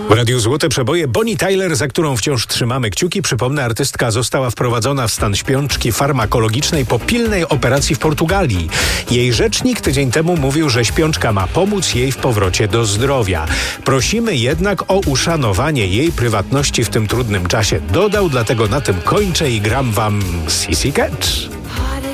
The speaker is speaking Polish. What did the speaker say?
W Radiu Złote Przeboje Bonnie Tyler, za którą wciąż trzymamy kciuki. Przypomnę, artystka została wprowadzona w stan śpiączki farmakologicznej po pilnej operacji w Portugalii. Jej rzecznik tydzień temu mówił, że śpiączka ma pomóc jej w powrocie do zdrowia. Prosimy jednak o uszanowanie jej prywatności w tym trudnym czasie. Dodał, dlatego na tym kończę i gram wam Sissy Catch.